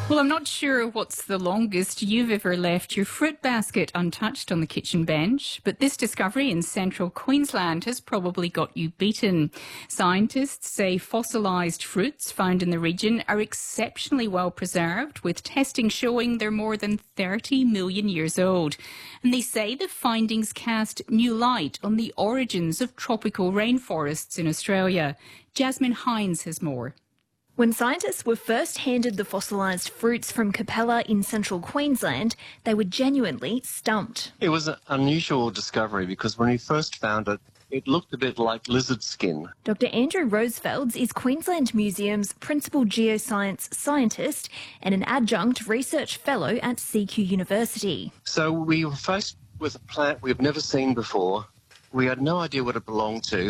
Well, I'm not sure what's the longest you've ever left your fruit basket untouched on the kitchen bench, but this discovery in central Queensland has probably got you beaten. Scientists say fossilised fruits found in the region are exceptionally well preserved, with testing showing they're more than 30 million years old. And they say the findings cast new light on the origins of tropical rainforests in Australia. Jasmine Hines has more. When scientists were first handed the fossilised fruits from Capella in central Queensland, they were genuinely stumped. It was an unusual discovery because when we first found it, it looked a bit like lizard skin. Dr Andrew Rosefelds is Queensland Museum's principal geoscience scientist and an adjunct research fellow at CQ University. So we were faced with a plant we've never seen before. We had no idea what it belonged to,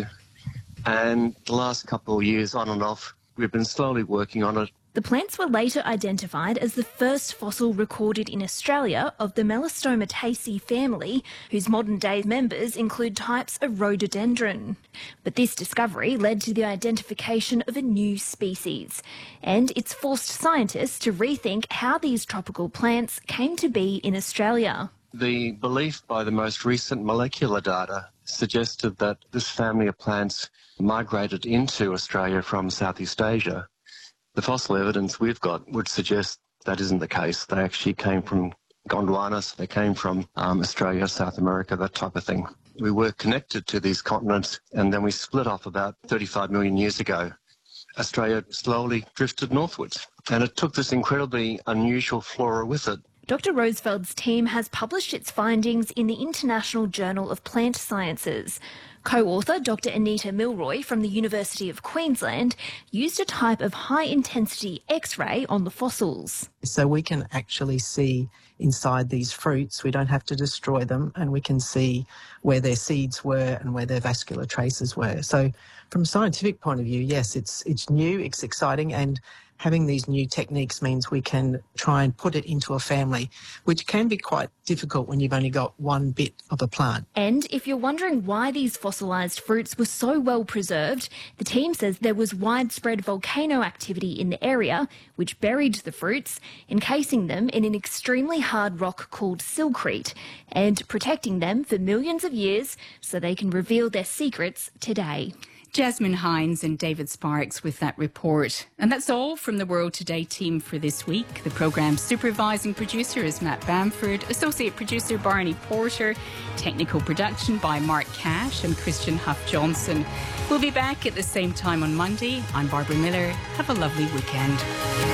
and the last couple of years, on and off, we've been slowly working on it. The plants were later identified as the first fossil recorded in Australia of the Melastomataceae family, whose modern-day members include types of rhododendron. But this discovery led to the identification of a new species, and it's forced scientists to rethink how these tropical plants came to be in Australia. The belief by the most recent molecular data suggested that this family of plants migrated into Australia from Southeast Asia. The fossil evidence we've got would suggest that isn't the case. They actually came from Gondwana, so they came from Australia, South America, that type of thing. We were connected to these continents, and then we split off about 35 million years ago. Australia slowly drifted northwards, and it took this incredibly unusual flora with it. Dr Rosefeld's team has published its findings in the International Journal of Plant Sciences. Co-author Dr Anita Milroy from the University of Queensland used a type of high-intensity X-ray on the fossils. So we can actually see inside these fruits. We don't have to destroy them, and we can see where their seeds were and where their vascular traces were. So from a scientific point of view, yes, it's new, it's exciting, and having these new techniques means we can try and put it into a family, which can be quite difficult when you've only got one bit of a plant. And if you're wondering why these fossilised fruits were so well preserved, the team says there was widespread volcano activity in the area, which buried the fruits, encasing them in an extremely hard rock called silcrete, and protecting them for millions of years so they can reveal their secrets today. Jasmine Hines and David Sparks with that report. And that's all from the World Today team for this week. The programme's supervising producer is Matt Bamford, associate producer Barney Porter, technical production by Mark Cash and Christian Huff-Johnson. We'll be back at the same time on Monday. I'm Barbara Miller. Have a lovely weekend.